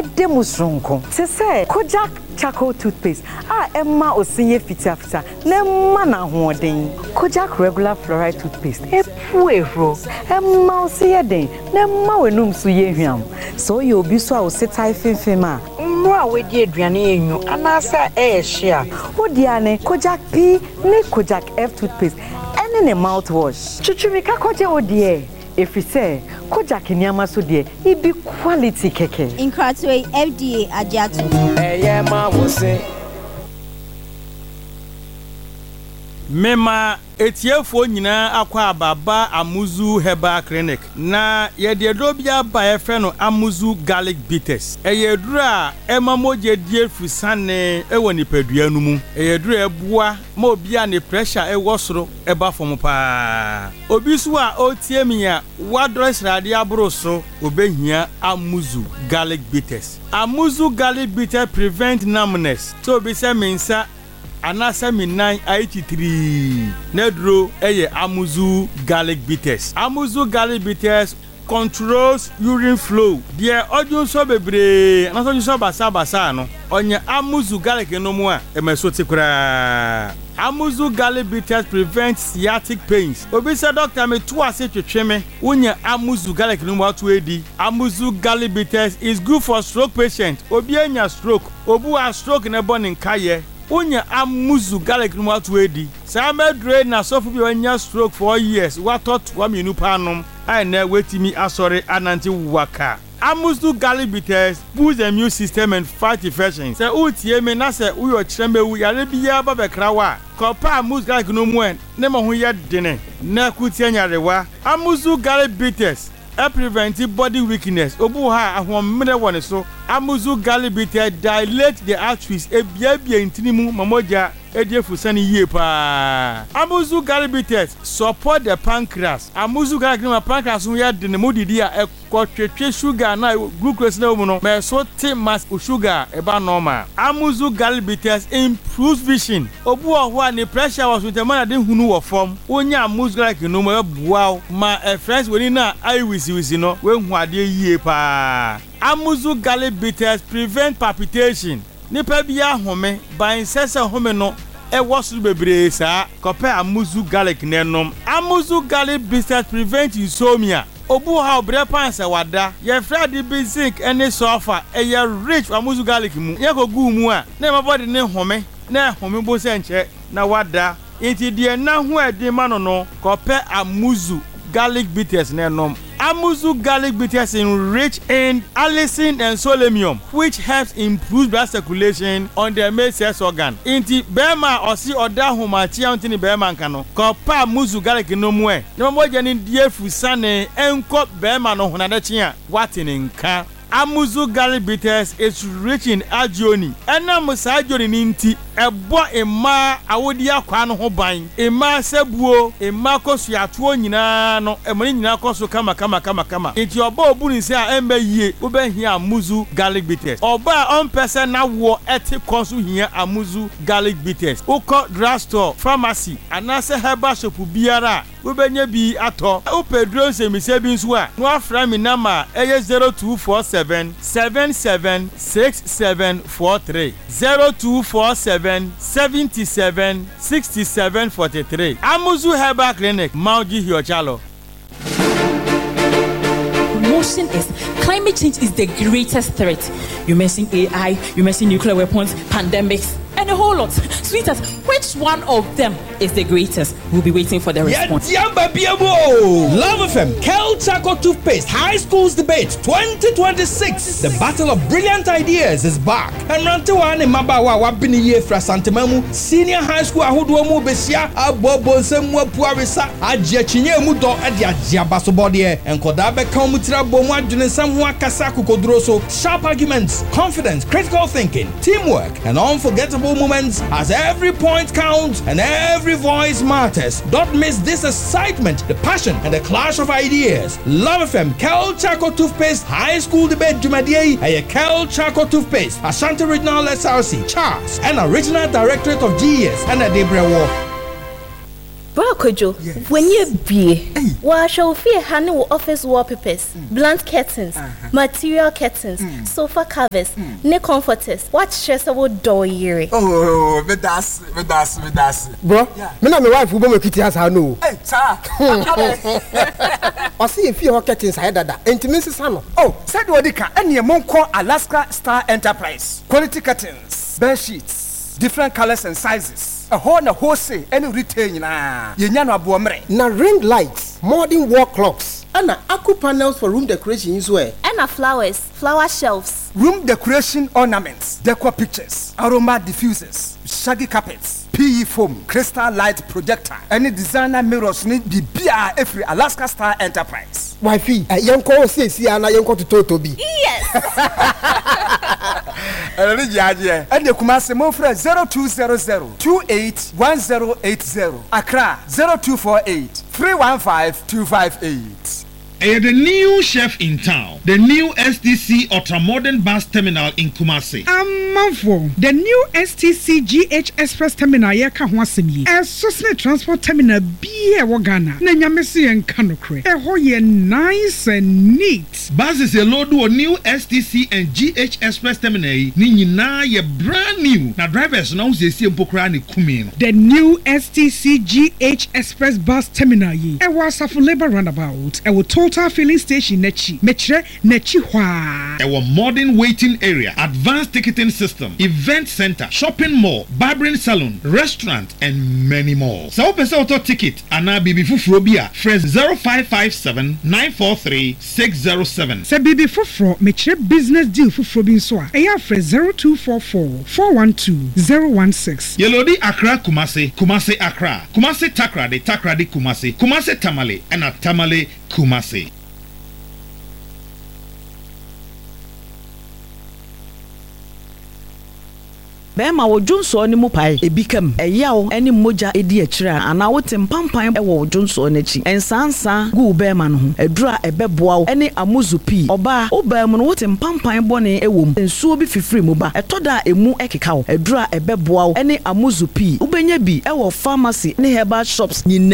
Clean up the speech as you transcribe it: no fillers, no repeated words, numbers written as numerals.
edemu sonko se say Kojak charcoal toothpaste emma osinye fita na na hoden Kojak regular fluoride toothpaste epuero emma osiye den na emma wenum so ye hwam so ye obi so a osetai finfima nro a wedi aduane enyu anasa ehye odiane Kojak P ne Kojak F toothpaste ene ne mouthwash chuchumika koje odie efise Kojak niama so de ibi quality keke Incratway FDA Ajato ma wose Mema etiefo nyina akwa ababa Amuzu Herbal Clinic na yede dobia ba efre no Amuzu Garlic Bitters eyedura emamoje die fusane ewo nipadua nu mu eyedura ebua ma obia ne pressure ewo soro eba fom pa obi so a otiemia wadros rade abroso obehia Amuzu Garlic Bitters Amuzu Garlic Bitters prevent numbness so be se mensa anasa mi 983 nedro eye Amuzu Garlic Bitters Amuzu Garlic Bitters controls urine flow die odun so bebre anaso so basa no onye Amuzu Garlic no mu a emesote kura Amuzu Garlic Bitters prevent sciatic pains obi se doctor me to ase twetweme unye Amuzu Garlic no mu atu edi Amuzu Garlic Bitters is good for stroke patient obi anya stroke obu a stroke na boni nkaye Unya Amuzu Garlic no atu edi Sama dre na sofu bi wanya stroke for years watot wa minu panom ai na wetimi asore ananti waka Amuzu Garlic Bitters boost the immune system and fight infections se utie me na se uyo chremewu yare biya ba bekrawa kopa Amuzu Garlic no mu en ne mo ho ye dene na kutie nyarewa Amuzu Garlic Bitters prevent body weakness obu ha ahomre woni so Amuzu Garlic Bitters dilate the arteries ebiabia intinimu mamoja ediefusani yie pa Amuzu Garlic Bitters support the pancreas Amuzu Garlic no pancreas no ya de ne modidi a ekotwetwe sugar na glucose na mu no me so te mass sugar eba normal Amuzu Garlic Bitters improves vision obu ho a ne pressure was with the man de hunu wo form onya Amuzu Garlic no mo bua ma friends woni na ai wisi no we hu ade yie pa Amuzu Garlic Bitters prevent palpitation nipa bia home ban sese home no ewo bebre sa kope Amuzu Garlic nenom Amuzu Garlic Bitters prevent insomnia obu ha obre panse wada ye frade bi zinc ene sulfur eye rich Amuzu Garlic mu ye ko gu mu a na ma body ne home na home bo se nche na wada enti de na ho ade ma no kope Amuzu Garlic Bitters nenom Amuzu Garlic Bitters rich in allicin and selenium, which helps improve blood circulation on the male sex organ. Inti bema osi oda humachi antini bema nkano. Kopa Amuzu Garlic no mwe. Nemo jeni die fusane enko bema no hunadechia watini nka. Amuzu Garlic Bitters is rich in agioni. Ena musa agioni ninti ebo ema awodi akwa no ho ban. Ema sebuo, ema kosu atuo nyina no, emoni nyina kosu kama. Enti oba obuni se a embe yie, ube hia Amuzu Garlic Bitters. Oba on person na wo eti kosu hia Amuzu Garlic Bitters. Uko drugstore, pharmacy, anase herbal shop biara. Ubenye bi ato. Upedro se mi se bi nso a. No afra mi nama eye 0247 776743 0247 77 6743 Amuzu Herbal Clinic Mauji Hiochalo. Motion is climate change is the greatest threat. You mention AI, you mention nuclear weapons, pandemics, and a whole lot. Sweetheart, which one of them is the greatest? We'll be waiting for the response. Love FM, Kel Charcoal Toothpaste, High Schools Debate 2026. The Battle of Brilliant Ideas is back. And Rantewan and Mabawa wabini ye fra Santemamu, Senior High School Ahuduamu Besia, Abobonsemwa Puarisa, Ajachinye Mudo, Adia Jiabasobodie, and Kodabe Kamutra Bomwa Junesamwa Kasaku Kodroso, sharp arguments, confidence, critical thinking, teamwork, and unforgettable moments as every point counts and every voice matters. Don't miss this excitement, the passion, and the clash of ideas. Love FM, Kel Charcoal Toothpaste, High School Debate Jumadiye, and Kel Charcoal Toothpaste, Ashanti Regional SRC, Charles, and Original Directorate of GES, and a Debrewo. Bro Kojo, when you be, wa show fear handle office wallpapers, blunt curtains, material curtains, sofa covers, ne comforters. What stress about door year? Oh, with us. Bro, me na my wife who go kitty has no. Hey, sir. I see if you curtains inside that. Intimacy sano. Oh, said Wadika, and your mom call Alaska Star Enterprise. Quality curtains, bed sheets, different colors and sizes. A wholesale any retail na. Yenyano abuamre. Na ring lights, modern wall clocks, and aqua panels for room decoration as well. And flowers, flower shelves, room decoration ornaments, decor pictures, aroma diffusers, shaggy carpets, PE foam, crystal light projector, any designer mirrors need be BR every Alaska Star Enterprise. Wifey, yanko see ana yanko to Totobi. Yes. And the Kumasi Mofre 0200-281080. Accra 0248 315 258. The new chef in town, the new STC Ultramodern Bus Terminal in Kumasi. The new STC GH Express Terminal yeka ho asem yi. Sosne transport terminal bi e wo Ghana. Na nyamese en kanokre. Ho ye nice and neat. Buses a load of new STC and GH Express Terminal ni nyina ye brand new. Na drivers na se sie mpokra ne kumi no. The new STC GH Express Bus Terminal yi. E wo Asafo Labour Roundabout. E wo Total Filling Station nechi. Metre nechi hwa. E wo modern waiting area, advanced ticketing system, event center, shopping mall, barbering salon, restaurant, and many more. So pese auto ticket ana bibi fufuro bia fresh 0557 943 607. Se bibi fufuro metre business deal fufuro bi nso a eya fresh 0244 412 016. Yelodi Accra Kumasi, Kumasi Accra, Kumasi Takrade, Takrade Kumasi, Kumasi Tamale, and a Tamale Kumasi. Bema wo Junso ni mupai ebikam eyawo eni moja edi akira ana wote mpampan wo Junso n'echi ensansa gu bema no ho edura ebeboa eni amuzu pi oba obam no wote mpampan bone ewom ensuo bi fifiri mu ba etoda emu ekeka wo edura ebeboa eni amuzu pi ubenya bi ewo pharmacy ne herbal shops nyina